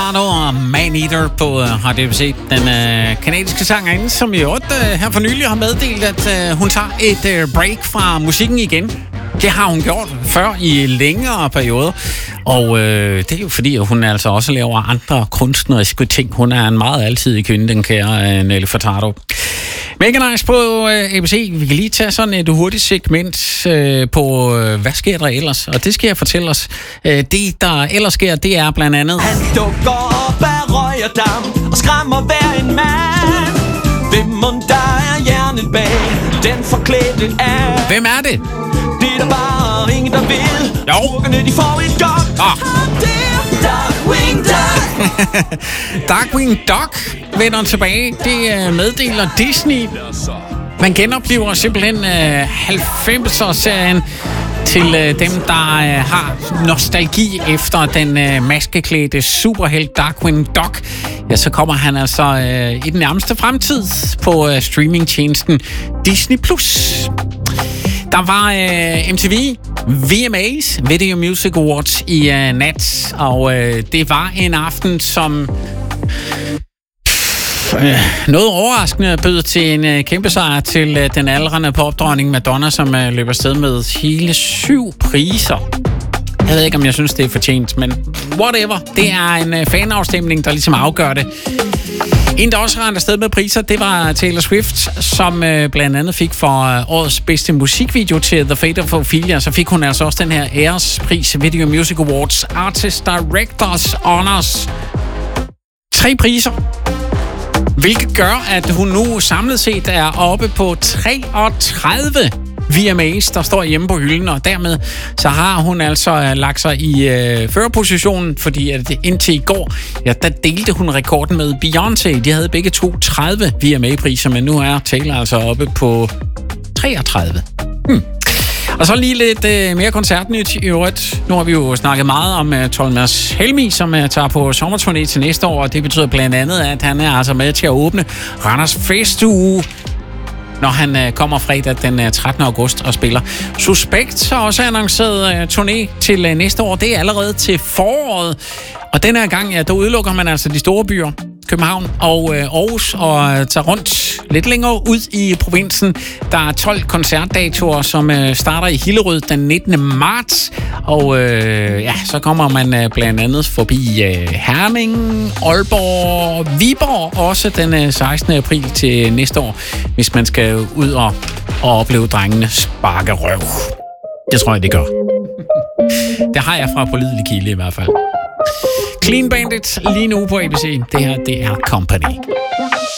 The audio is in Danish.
Furtado og Man Eater på HDBC. Den kanadiske sangerinde, som i øvrigt her for nylig har meddelt, at hun tager et break fra musikken igen. Det har hun gjort før i længere perioder. Og det er jo fordi, at hun altså også laver andre kunstneriske ting. Hun er en meget altidig kvinde, den kære Nelly Furtado. Mega nice på ABC. Vi kan lige tage sådan et hurtigt segment på, hvad sker der ellers? Og det skal jeg fortælle os. Det, der ellers sker, det er blandt andet... Han dukker op af røg og damp og skræmmer hver en mand. Hvem mon der er hjernen bag den forklædte af? Hvem er det? Det er der bare ingen, der vil. Skurkene, de får et dog. Det er Darkwing Duck. Darkwing Duck vender tilbage. Det meddeler Disney. Man genoplever simpelthen 90'er-serien til dem, der har nostalgi efter den maskeklædte superhelt Darkwing Duck. Ja, så kommer han altså i den nærmeste fremtid på streamingtjenesten Disney+. Der var MTV VMAs, Video Music Awards, i nat, og det var en aften, som noget overraskende bød til en kæmpe sejr til den aldrende popdronning Madonna, som løber afsted med hele 7 priser. Jeg ved ikke, om jeg synes, det er fortjent, men whatever. Det er en fanafstemning, der ligesom afgør det. En, der også rendte afsted med priser, det var Taylor Swift, som blandt andet fik for årets bedste musikvideo til The Fate of Ophelia. Så fik hun altså også den her ærespris, Video Music Awards Artist Directors Honors. 3 priser, hvilket gør, at hun nu samlet set er oppe på 33 VMAs, der står hjemme på hylden, og dermed så har hun altså lagt sig i førerpositionen, fordi at indtil i går, ja, der delte hun rekorden med Beyoncé. De havde begge to 30 VMA-priser, men nu er Taylor altså oppe på 33. Og så lige lidt mere koncertnyt i øvrigt. Nu har vi jo snakket meget om Thomas Helmig, som tager på sommerturné til næste år, og det betyder blandt andet, at han er altså med til at åbne Randers Festuge, når han kommer fredag den 13. august og spiller. Suspekt har også annonceret turné til næste år. Det er allerede til foråret. Og denne gang, ja, der udelukker man altså de store byer, København og Aarhus, og tager rundt lidt længere ud i provinsen. Der er 12 koncertdatoer, som starter i Hillerød den 19. marts. Og ja, så kommer man blandt andet forbi Herning, Aalborg, Viborg, også den 16. april til næste år, hvis man skal ud og opleve drengene sparke røv. Det tror jeg, det gør. Det har jeg fra pålidelig kilde i hvert fald. Clean Bandit lige nu på ABC. Det her, det er Company.